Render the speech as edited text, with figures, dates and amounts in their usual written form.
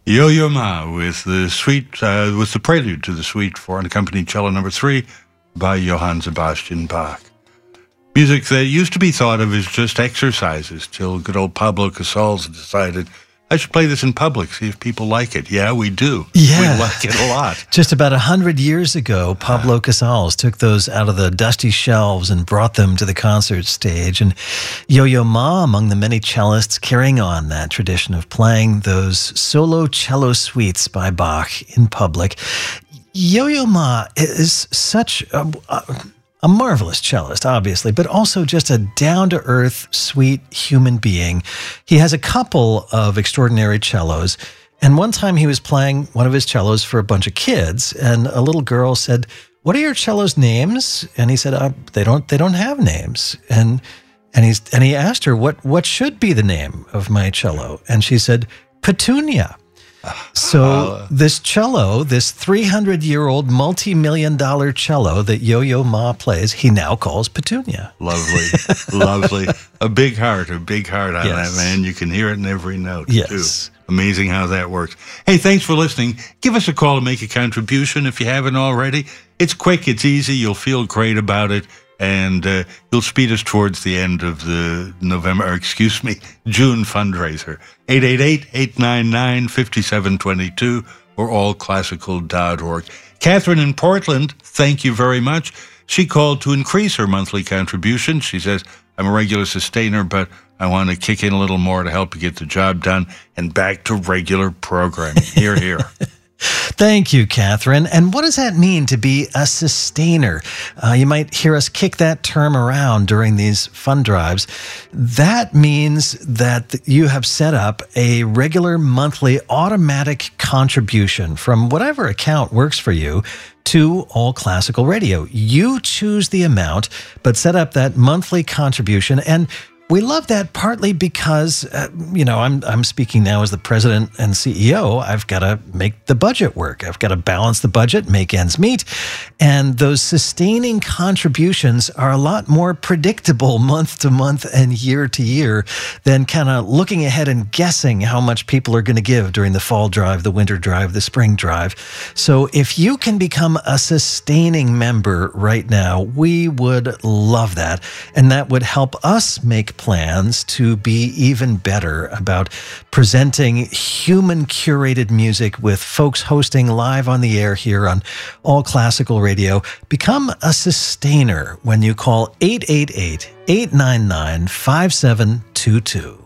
Yo-Yo Ma with the prelude to the Suite for Unaccompanied Cello Number 3 by Johann Sebastian Bach. Music that used to be thought of as just exercises till good old Pablo Casals decided, I should play this in public, see if people like it. Yeah, we do. Yeah. We like it a lot. Just about 100 years ago, Pablo Casals took those out of the dusty shelves and brought them to the concert stage. And Yo-Yo Ma, among the many cellists carrying on that tradition of playing those solo cello suites by Bach in public. Yo-Yo Ma is such a marvelous cellist, obviously, but also just a down-to-earth, sweet human being. He has a couple of extraordinary cellos, and one time he was playing one of his cellos for a bunch of kids, and a little girl said, "What are your cellos' names?" And he said, "They don't have names." And he asked her, "What should be the name of my cello?" And she said, "Petunia." So this cello, this 300-year-old multi-million-dollar cello that Yo-Yo Ma plays, he now calls Petunia. Lovely, lovely. A big heart on Yes. that, man. You can hear it in every note, Yes. too. Amazing how that works. Hey, thanks for listening. Give us a call and make a contribution if you haven't already. It's quick, it's easy, you'll feel great about it, and you'll speed us towards the end of the June fundraiser. 888-899-5722 or allclassical.org. Catherine in Portland, thank you very much. She called to increase her monthly contribution. She says, I'm a regular sustainer, but I want to kick in a little more to help you get the job done and back to regular programming. Hear, hear. Thank you, Catherine. And what does that mean to be a sustainer? You might hear us kick that term around during these fund drives. That means that you have set up a regular monthly automatic contribution from whatever account works for you to All Classical Radio. You choose the amount, but set up that monthly contribution. And we love that partly because, I'm speaking now as the president and CEO. I've got to make the budget work. I've got to balance the budget, make ends meet. And those sustaining contributions are a lot more predictable month to month and year to year than kind of looking ahead and guessing how much people are going to give during the fall drive, the winter drive, the spring drive. So if you can become a sustaining member right now, we would love that. And that would help us make plans to be even better about presenting human curated music with folks hosting live on the air here on All Classical Radio. Become a sustainer when you call 888-899-5722.